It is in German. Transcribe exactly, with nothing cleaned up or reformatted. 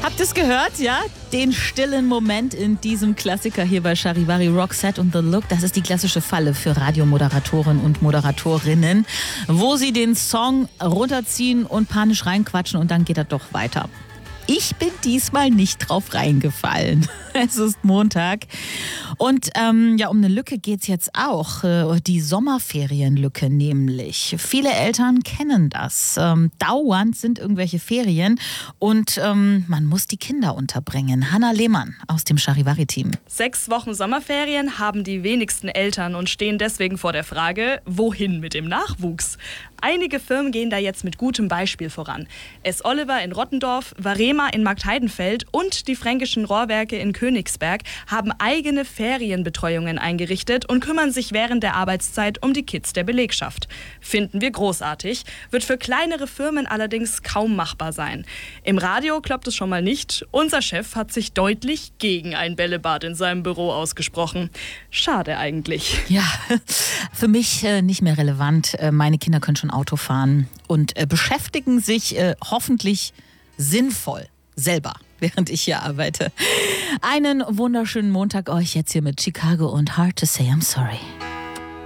Habt ihr es gehört, ja? Den stillen Moment in diesem Klassiker hier bei Charivari, Roxette und The Look. Das ist die klassische Falle für Radiomoderatoren und Moderatorinnen, wo sie den Song runterziehen und panisch reinquatschen und dann geht er doch weiter. Ich bin diesmal nicht drauf reingefallen. Es ist Montag und ähm, ja, um eine Lücke geht's jetzt auch. Äh, die Sommerferienlücke nämlich. Viele Eltern kennen das. Ähm, dauernd sind irgendwelche Ferien und ähm, man muss die Kinder unterbringen. Hanna Lehmann aus dem Charivari-Team. Sechs Wochen Sommerferien haben die wenigsten Eltern und stehen deswegen vor der Frage, wohin mit dem Nachwuchs? Einige Firmen gehen da jetzt mit gutem Beispiel voran. S. Oliver in Rottendorf, Varema in Marktheidenfeld und die Fränkischen Rohrwerke in Königsberg haben eigene Ferienbetreuungen eingerichtet und kümmern sich während der Arbeitszeit um die Kids der Belegschaft. Finden wir großartig, wird für kleinere Firmen allerdings kaum machbar sein. Im Radio klappt es schon mal nicht. Unser Chef hat sich deutlich gegen ein Bällebad in seinem Büro ausgesprochen. Schade eigentlich. Ja, für mich äh, nicht mehr relevant. Äh, meine Kinder können schon Auto fahren und äh, beschäftigen sich äh, hoffentlich sinnvoll selber, während ich hier arbeite. Einen wunderschönen Montag euch jetzt hier mit Chicago und Hard to Say I'm Sorry.